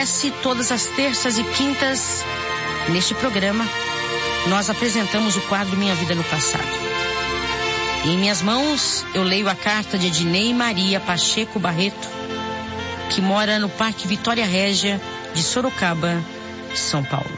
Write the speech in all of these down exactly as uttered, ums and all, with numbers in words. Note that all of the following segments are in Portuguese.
acontece todas as terças e quintas. Neste programa, nós apresentamos o quadro Minha Vida no Passado. Em minhas mãos, eu leio a carta de Ednei Maria Pacheco Barreto, que mora no Parque Vitória Régia de Sorocaba, São Paulo.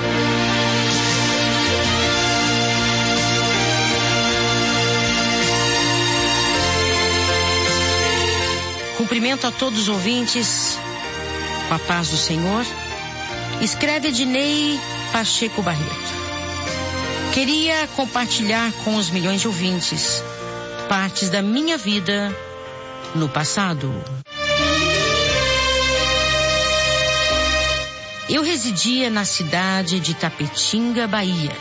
Cumprimento a todos os ouvintes com a paz do Senhor. Escreve Ednei Pacheco Barreto. Queria compartilhar com os milhões de ouvintes partes da minha vida no passado. Eu residia na cidade de Tapetinga, Bahia.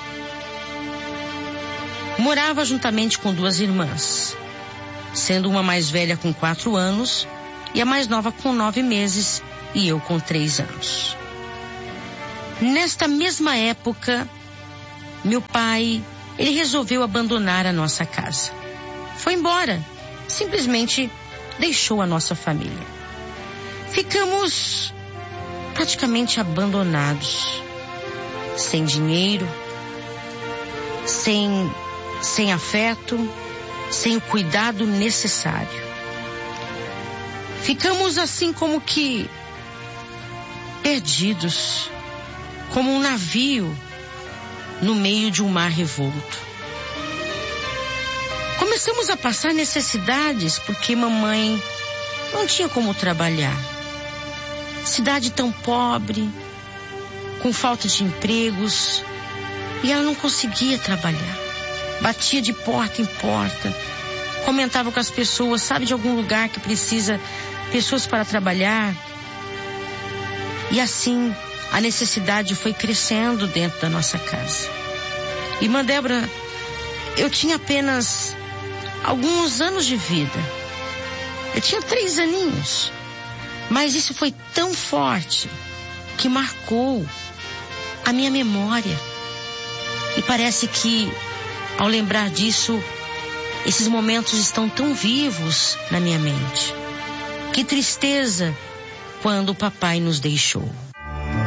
Morava juntamente com duas irmãs, sendo uma mais velha com quatro anos e a mais nova com nove meses e eu com três anos. Nesta mesma época, meu pai, ele resolveu abandonar a nossa casa. Foi embora, simplesmente deixou a nossa família. Ficamos praticamente abandonados, sem dinheiro, sem, sem afeto, sem o cuidado necessário. Ficamos assim como que perdidos, como um navio no meio de um mar revolto. Começamos a passar necessidades porque mamãe não tinha como trabalhar. Cidade tão pobre, com falta de empregos, e ela não conseguia trabalhar. Batia de porta em porta, comentava com as pessoas, sabe de algum lugar que precisa pessoas para trabalhar? E assim a necessidade foi crescendo dentro da nossa casa. Irmã Débora, eu tinha apenas alguns anos de vida. Eu tinha três aninhos. Mas isso foi tão forte que marcou a minha memória. E parece que, ao lembrar disso, esses momentos estão tão vivos na minha mente. Que tristeza quando o papai nos deixou.